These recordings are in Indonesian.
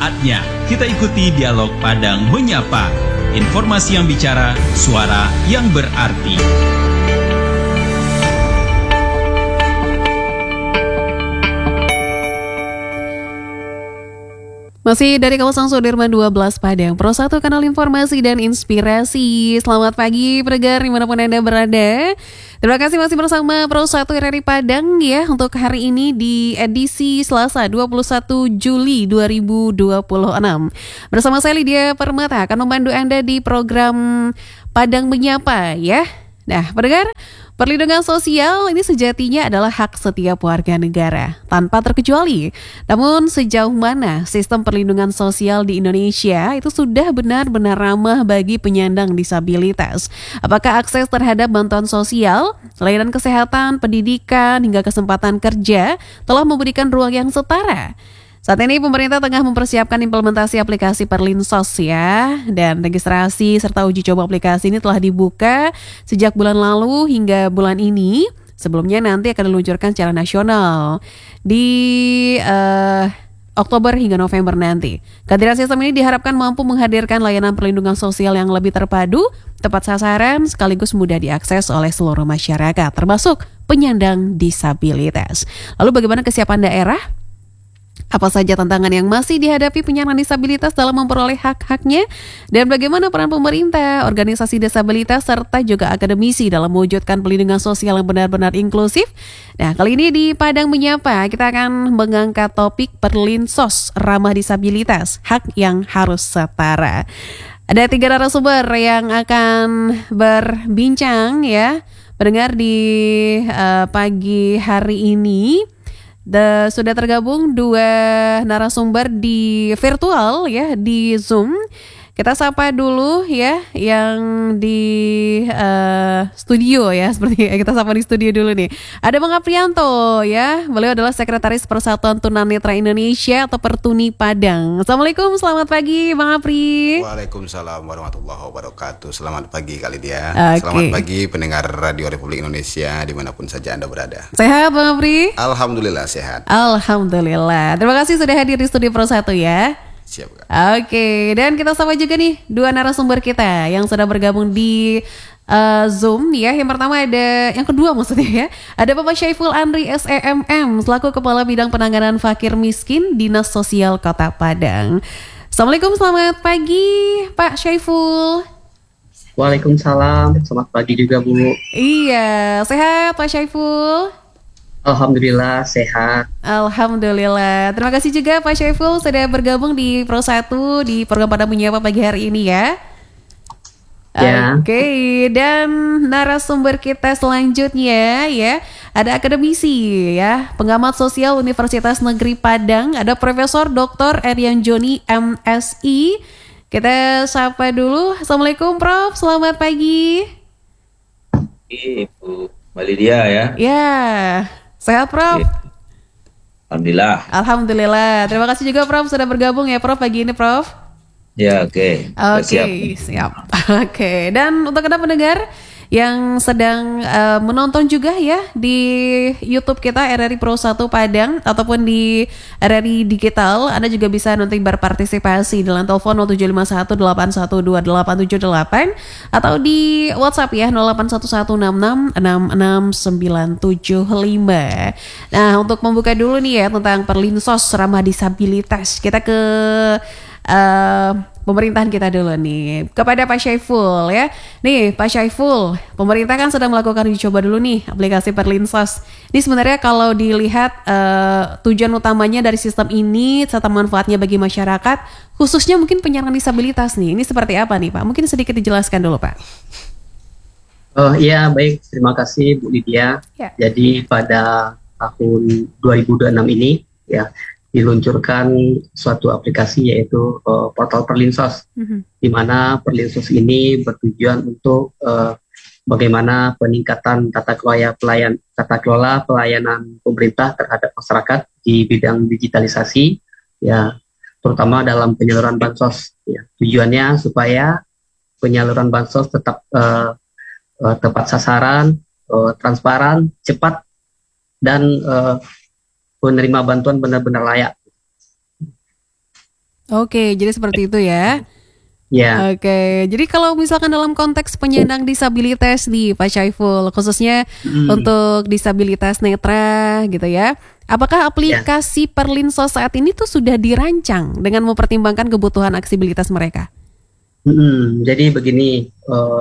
Saatnya kita ikuti dialog Padang Menyapa. Informasi yang bicara, suara yang berarti. Masih dari kawasan Sudirman 12 Padang, Pro 1 kanal informasi dan inspirasi. Selamat pagi pendengar dimanapun Anda berada. Terima kasih masih bersama Pro 1 RRI Padang ya untuk hari ini di edisi Selasa 21 Juli 2026. Bersama saya Lydia Permata akan membantu Anda di program Padang Menyapa ya. Nah pendengar, perlindungan sosial ini sejatinya adalah hak setiap warga negara, tanpa terkecuali. Namun sejauh mana sistem perlindungan sosial di Indonesia itu sudah benar-benar ramah bagi penyandang disabilitas? Apakah akses terhadap bantuan sosial, layanan kesehatan, pendidikan, hingga kesempatan kerja telah memberikan ruang yang setara? Saat ini pemerintah tengah mempersiapkan implementasi aplikasi Perlinsos ya, dan registrasi serta uji coba aplikasi ini telah dibuka sejak bulan lalu hingga bulan ini. Sebelumnya nanti akan diluncurkan secara nasional di Oktober hingga November nanti. Kehadiran sistem ini diharapkan mampu menghadirkan layanan perlindungan sosial yang lebih terpadu, tepat sasaran, sekaligus mudah diakses oleh seluruh masyarakat, termasuk penyandang disabilitas. Lalu bagaimana kesiapan daerah? Apa saja tantangan yang masih dihadapi penyandang disabilitas dalam memperoleh hak-haknya? Dan bagaimana peran pemerintah, organisasi disabilitas, serta juga akademisi dalam mewujudkan perlindungan sosial yang benar-benar inklusif? Nah, kali ini di Padang Menyapa, kita akan mengangkat topik Perlinsos ramah disabilitas, hak yang harus setara. Ada 3 narasumber yang akan berbincang ya, pendengar di pagi hari ini. Sudah tergabung 2 narasumber di virtual ya, di Zoom. Kita sapa dulu ya yang di studio ya, seperti kita sapa di studio dulu nih. Ada Bang Aprianto ya, beliau adalah Sekretaris Persatuan Tunanetra Indonesia atau Pertuni Padang. Assalamualaikum, selamat pagi Bang Apri. Waalaikumsalam warahmatullahi wabarakatuh. Selamat pagi kali dia. Okay. Selamat pagi pendengar Radio Republik Indonesia dimanapun saja Anda berada. Sehat Bang Apri? Alhamdulillah sehat. Alhamdulillah. Terima kasih sudah hadir di studio Pro 1 ya. Siap Kak. Oke, dan kita sama juga nih 2 narasumber kita yang sudah bergabung di Zoom ya. Yang pertama yang kedua maksudnya ya. Ada Bapak Syaiful Andri SEMM selaku Kepala Bidang Penanganan Fakir Miskin Dinas Sosial Kota Padang. Assalamualaikum, selamat pagi Pak Syaiful. Waalaikumsalam, selamat pagi juga Bu. Iya, sehat Pak Syaiful? Alhamdulillah sehat. Alhamdulillah. Terima kasih juga Pak Syaiful sudah bergabung di Pro 1 di program Padang Menyapa pagi hari ini ya. Ya. Oke, dan narasumber kita selanjutnya ya, ada akademisi ya, pengamat sosial Universitas Negeri Padang, ada Profesor Dr. Erian Joni MSI. Kita sapa dulu. Assalamualaikum Prof, selamat pagi. Ibu Mbak Lydia ya. Ya, sehat Prof? Alhamdulillah. Alhamdulillah. Terima kasih juga Prof sudah bergabung ya Prof pagi ini Prof. Ya oke. Siap. Oke, dan untuk Anda pendengar yang sedang menonton juga ya di YouTube kita RRI Pro 1 Padang ataupun di RRI Digital, Anda juga bisa nanti berpartisipasi dengan telepon 0751812878 atau di WhatsApp ya 0811666695. Nah, untuk membuka dulu nih ya tentang Perlinsos ramah disabilitas, kita ke pemerintahan kita dulu nih, kepada Pak Syaiful ya. Nih Pak Syaiful, pemerintah kan sedang melakukan uji coba dulu nih aplikasi Perlinsos. Ini sebenarnya kalau dilihat tujuan utamanya dari sistem ini serta manfaatnya bagi masyarakat, khususnya mungkin penyandang disabilitas nih, ini seperti apa nih Pak? Mungkin sedikit dijelaskan dulu Pak. Iya baik, terima kasih Bu Lydia ya. Jadi pada tahun 2026 ini ya diluncurkan suatu aplikasi yaitu portal Perlinsos, di mana Perlinsos ini bertujuan untuk bagaimana peningkatan tata kelola pelayanan pemerintah terhadap masyarakat di bidang digitalisasi, ya terutama dalam penyaluran bansos. Ya. Tujuannya supaya penyaluran bansos tetap tepat sasaran, transparan, cepat, dan penerima bantuan benar-benar layak. Oke, jadi seperti itu ya. Ya. Oke, jadi kalau misalkan dalam konteks penyandang disabilitas nih Pak Syaiful, khususnya untuk disabilitas netra gitu ya, apakah aplikasi Perlinsos saat ini tuh sudah dirancang dengan mempertimbangkan kebutuhan aksesibilitas mereka? Jadi begini,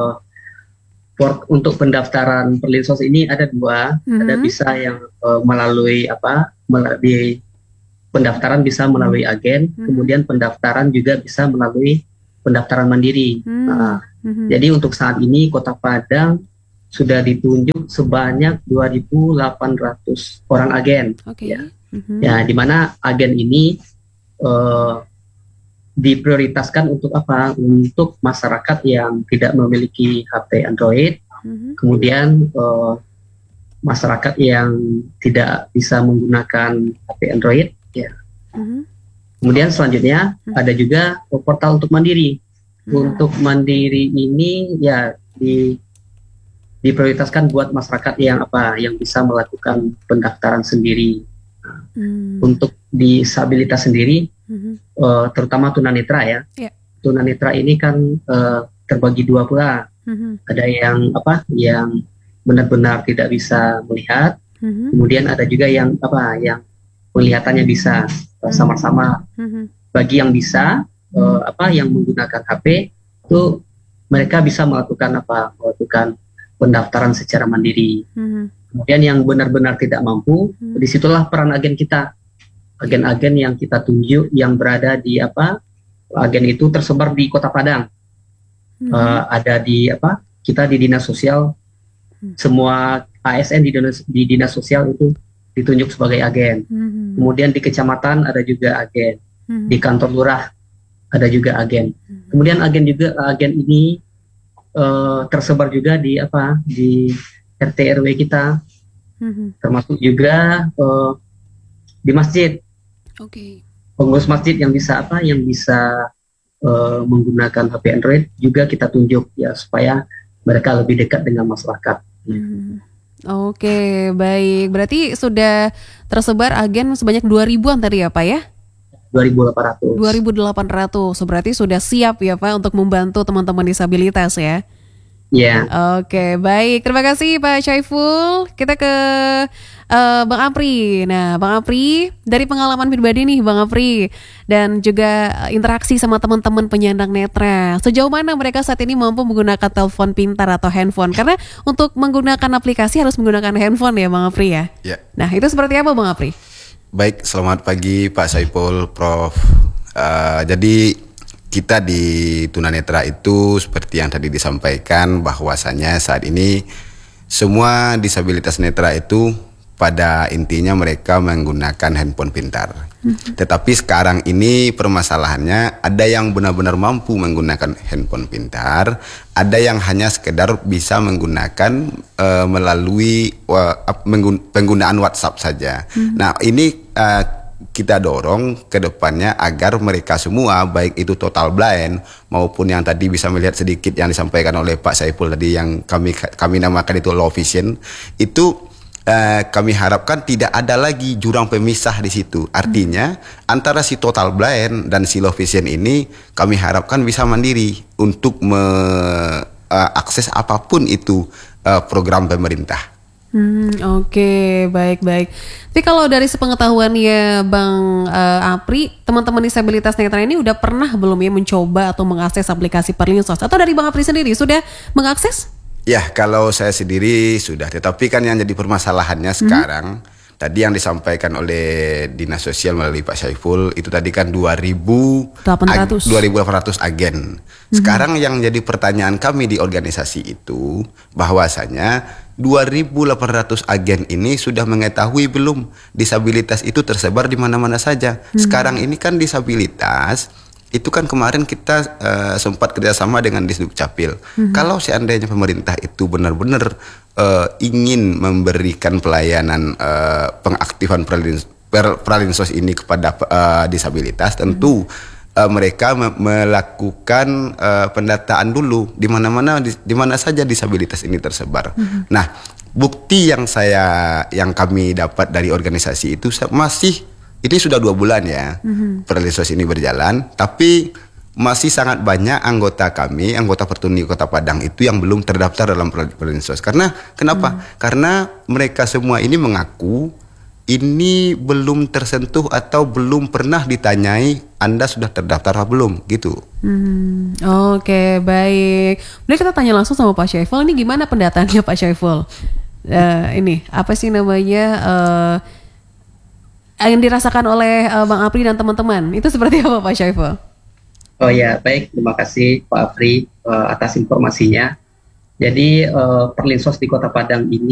untuk pendaftaran Perlinsos ini ada dua, ada bisa yang melalui pendaftaran bisa melalui agen, kemudian pendaftaran juga bisa melalui pendaftaran mandiri. Jadi untuk saat ini Kota Padang sudah ditunjuk sebanyak 2.800 orang agen. Ya, di mana agen ini diprioritaskan untuk apa? Untuk masyarakat yang tidak memiliki HP Android, kemudian masyarakat yang tidak bisa menggunakan HP Android. Ya. Kemudian selanjutnya ada juga portal untuk mandiri. Untuk mandiri ini ya diprioritaskan buat masyarakat yang bisa melakukan pendaftaran sendiri. Untuk disabilitas sendiri, terutama tunanetra ya. Tunanetra ini kan terbagi dua pula. Ada yang benar-benar tidak bisa melihat. Kemudian ada juga yang penglihatannya bisa sama-sama. Bagi yang bisa yang menggunakan HP itu mereka bisa melakukan pendaftaran secara mandiri. Kemudian yang benar-benar tidak mampu, disitulah peran agen kita, agen-agen yang kita tunjuk yang berada di agen itu tersebar di Kota Padang. Ada kita di dinas sosial, semua ASN di dinas sosial itu ditunjuk sebagai agen. Kemudian di kecamatan ada juga agen, di kantor lurah ada juga agen. Kemudian agen ini tersebar juga di RT RW kita, termasuk juga di masjid. Pengurus masjid yang bisa menggunakan HP Android juga kita tunjuk ya supaya mereka lebih dekat dengan masyarakat. Oke, baik. Berarti sudah tersebar agen sebanyak 2.000-an tadi ya Pak ya? 2.800. 2.800. Berarti sudah siap ya Pak untuk membantu teman-teman disabilitas ya? Ya. Oke, baik. Terima kasih Pak Syaiful. Kita ke Bang Apri. Nah, Bang Apri, dari pengalaman pribadi nih Bang Apri, dan juga interaksi sama teman-teman penyandang netra, sejauh mana mereka saat ini mampu menggunakan telepon pintar atau handphone? Karena untuk menggunakan aplikasi harus menggunakan handphone ya Bang Apri ya? Ya. Nah, itu seperti apa Bang Apri? Baik, selamat pagi Pak Syaiful, Prof. Jadi kita di tunanetra itu seperti yang tadi disampaikan bahwasanya saat ini semua disabilitas netra itu pada intinya mereka menggunakan handphone pintar. Tetapi sekarang ini permasalahannya ada yang benar-benar mampu menggunakan handphone pintar, ada yang hanya sekedar bisa menggunakan melalui penggunaan WhatsApp saja. Nah, ini kita dorong ke depannya agar mereka semua, baik itu total blind maupun yang tadi bisa melihat sedikit yang disampaikan oleh Pak Syaiful tadi yang kami namakan itu low vision, itu kami harapkan tidak ada lagi jurang pemisah di situ. Artinya antara si total blind dan si low vision ini kami harapkan bisa mandiri untuk mengakses apapun itu program pemerintah. Oke, baik. Tapi kalau dari sepengetahuannya Bang Apri, teman-teman disabilitas netra ini udah pernah belum ya mencoba atau mengakses aplikasi Perlinsos? Atau dari Bang Apri sendiri sudah mengakses? Ya, kalau saya sendiri sudah, tetapi kan yang jadi permasalahannya sekarang tadi yang disampaikan oleh Dinas Sosial melalui Pak Syaiful itu tadi kan 2.800 agen. Sekarang yang jadi pertanyaan kami di organisasi itu bahwasanya 2.800 agen ini sudah mengetahui belum disabilitas itu tersebar di mana-mana saja. Sekarang ini kan disabilitas itu kan kemarin kita sempat kerjasama dengan Disduk Capil. Kalau seandainya pemerintah itu benar-benar ingin memberikan pelayanan pengaktifan Perlinsos ini kepada disabilitas, tentu mereka melakukan pendataan dulu di mana saja disabilitas ini tersebar. Nah, bukti yang kami dapat dari organisasi itu masih ini sudah 2 bulan ya Perlinsos ini berjalan, tapi masih sangat banyak anggota kami, anggota Pertuni Kota Padang itu yang belum terdaftar dalam Perlinsos. Karena kenapa? Karena mereka semua ini mengaku ini belum tersentuh atau belum pernah ditanyai Anda sudah terdaftar atau belum gitu. Oke, baik. Boleh kita tanya langsung sama Pak Syaiful, ini gimana pendataannya Pak Syaiful? Ini apa sih namanya yang dirasakan oleh Bang Apri dan teman-teman itu seperti apa Pak Syaiful? Oh ya, baik, terima kasih Pak Apri atas informasinya. Jadi Perlinsos di Kota Padang ini